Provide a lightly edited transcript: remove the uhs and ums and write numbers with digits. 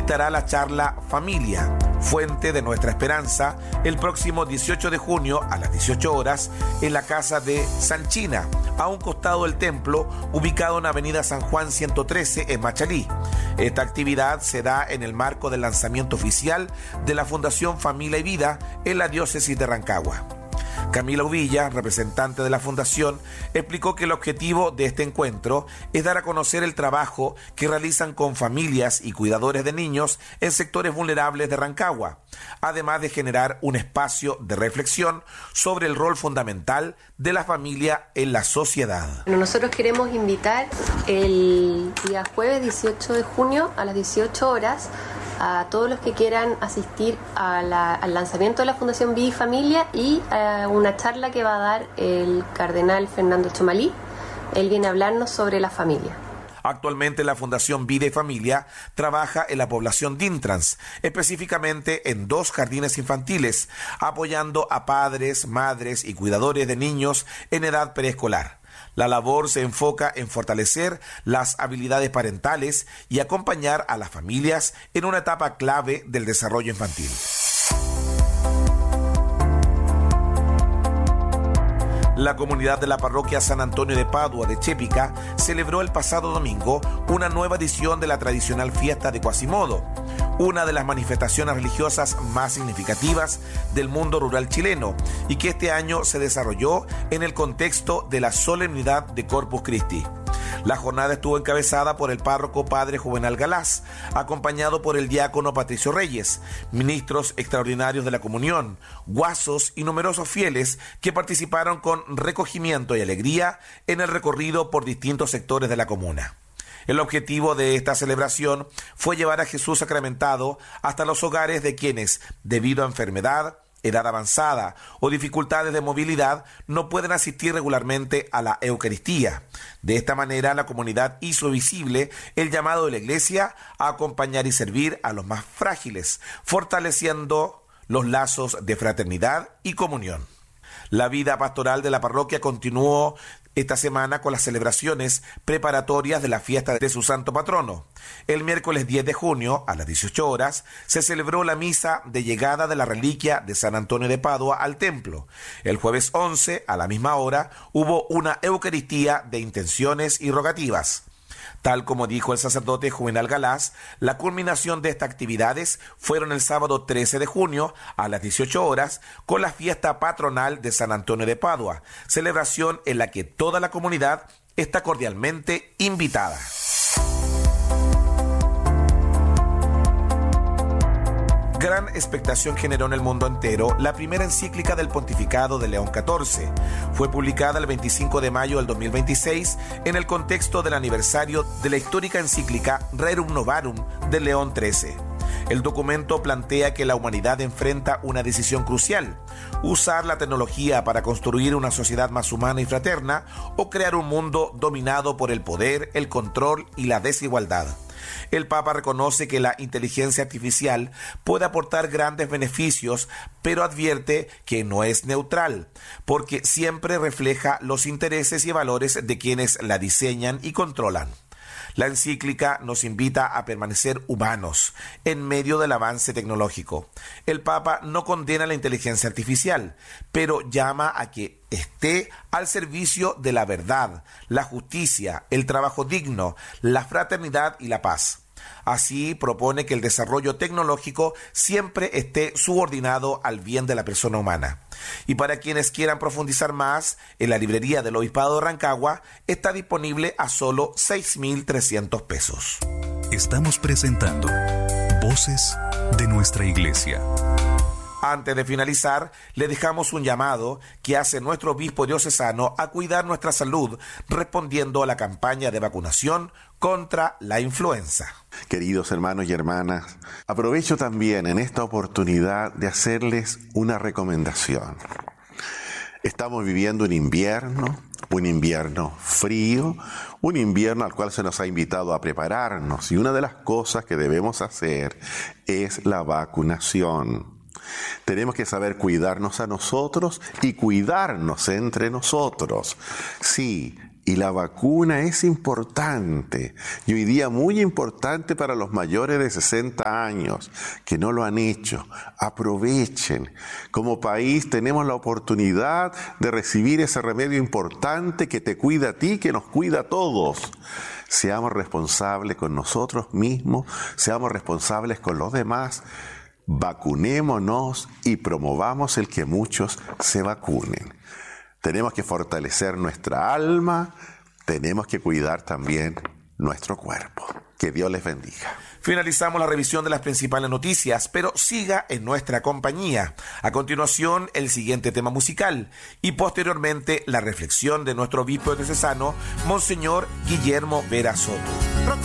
dictará la charla Familia, Fuente de Nuestra Esperanza, el próximo 18 de junio a las 18 horas en la casa de Sanchina, a un costado del templo, ubicado en Avenida San Juan 113 en Machalí. Esta actividad se da en el marco del lanzamiento oficial de la Fundación Familia y Vida en la diócesis de Rancagua. Camila Uvilla, representante de la Fundación, explicó que el objetivo de este encuentro es dar a conocer el trabajo que realizan con familias y cuidadores de niños en sectores vulnerables de Rancagua, además de generar un espacio de reflexión sobre el rol fundamental de la familia en la sociedad. Nosotros queremos invitar el día jueves 18 de junio a las 18 horas a todos los que quieran asistir al lanzamiento de la Fundación Vida y Familia y a una charla que va a dar el cardenal Fernando Chomalí. Él viene a hablarnos sobre la familia. Actualmente la Fundación Vida y Familia trabaja en la población de Intrans, específicamente en 2 jardines infantiles, apoyando a padres, madres y cuidadores de niños en edad preescolar. La labor se enfoca en fortalecer las habilidades parentales y acompañar a las familias en una etapa clave del desarrollo infantil. La comunidad de la parroquia San Antonio de Padua de Chépica celebró el pasado domingo una nueva edición de la tradicional fiesta de Quasimodo, una de las manifestaciones religiosas más significativas del mundo rural chileno y que este año se desarrolló en el contexto de la solemnidad de Corpus Christi. La jornada estuvo encabezada por el párroco Padre Juvenal Galás, acompañado por el diácono Patricio Reyes, ministros extraordinarios de la comunión, guasos y numerosos fieles que participaron con recogimiento y alegría en el recorrido por distintos sectores de la comuna. El objetivo de esta celebración fue llevar a Jesús sacramentado hasta los hogares de quienes, debido a enfermedad, edad avanzada o dificultades de movilidad, no pueden asistir regularmente a la Eucaristía. De esta manera, la comunidad hizo visible el llamado de la Iglesia a acompañar y servir a los más frágiles, fortaleciendo los lazos de fraternidad y comunión. La vida pastoral de la parroquia continuó esta semana con las celebraciones preparatorias de la fiesta de su santo patrono. El miércoles 10 de junio, a las 18 horas, se celebró la misa de llegada de la reliquia de San Antonio de Padua al templo. El jueves 11, a la misma hora, hubo una Eucaristía de intenciones y rogativas. Tal como dijo el sacerdote Juvenal Galás, la culminación de estas actividades fueron el sábado 13 de junio a las 18 horas con la fiesta patronal de San Antonio de Padua, celebración en la que toda la comunidad está cordialmente invitada. Gran expectación generó en el mundo entero la primera encíclica del pontificado de León XIV. Fue publicada el 25 de mayo del 2026 en el contexto del aniversario de la histórica encíclica Rerum Novarum de León XIII. El documento plantea que la humanidad enfrenta una decisión crucial: usar la tecnología para construir una sociedad más humana y fraterna o crear un mundo dominado por el poder, el control y la desigualdad. El Papa reconoce que la inteligencia artificial puede aportar grandes beneficios, pero advierte que no es neutral, porque siempre refleja los intereses y valores de quienes la diseñan y controlan. La encíclica nos invita a permanecer humanos en medio del avance tecnológico. El Papa no condena la inteligencia artificial, pero llama a que esté al servicio de la verdad, la justicia, el trabajo digno, la fraternidad y la paz. Así propone que el desarrollo tecnológico siempre esté subordinado al bien de la persona humana. Y para quienes quieran profundizar más, en la librería del Obispado de Rancagua está disponible a solo 6.300 pesos. Estamos presentando Voces de nuestra Iglesia. Antes de finalizar, le dejamos un llamado que hace nuestro obispo diocesano a cuidar nuestra salud, respondiendo a la campaña de vacunación contra la influenza. Queridos hermanos y hermanas, aprovecho también en esta oportunidad de hacerles una recomendación. Estamos viviendo un invierno frío, un invierno al cual se nos ha invitado a prepararnos, y una de las cosas que debemos hacer es la vacunación. Tenemos que saber cuidarnos a nosotros y cuidarnos entre nosotros. Sí, Y la vacuna es importante, y hoy día muy importante para los mayores de 60 años que no lo han hecho. Aprovechen. Como país tenemos la oportunidad de recibir ese remedio importante que te cuida a ti, que nos cuida a todos. Seamos responsables con nosotros mismos, seamos responsables con los demás. Vacunémonos y promovamos el que muchos se vacunen. Tenemos que fortalecer nuestra alma, tenemos que cuidar también nuestro cuerpo. Que Dios les bendiga. Finalizamos la revisión de las principales noticias, pero siga en nuestra compañía. A continuación, el siguiente tema musical y posteriormente la reflexión de nuestro obispo diocesano, Monseñor Guillermo Vera Soto.